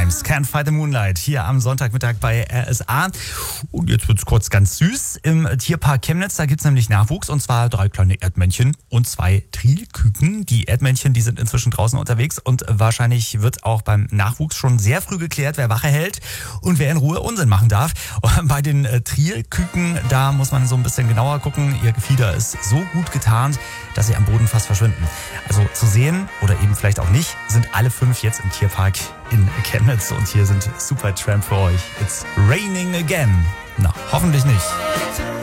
Times, Can't Fight the Moonlight, hier am Sonntagmittag bei RSA. Und jetzt wird's kurz ganz süß. Im Tierpark Chemnitz, da gibt's nämlich Nachwuchs, und zwar 3 kleine Erdmännchen und 2 Trilküken. Die Erdmännchen, die sind inzwischen draußen unterwegs, und wahrscheinlich wird auch beim Nachwuchs schon sehr früh geklärt, wer Wache hält und wer in Ruhe Unsinn machen darf. Und bei den Trilküken, da muss man so ein bisschen genauer gucken. Ihr Gefieder ist so gut getarnt, dass sie am Boden fast verschwinden. Also zu sehen oder eben vielleicht auch nicht, sind alle 5 jetzt im Tierpark in Chemnitz, und hier sind Supertramp für euch. It's raining again. Na, hoffentlich nicht.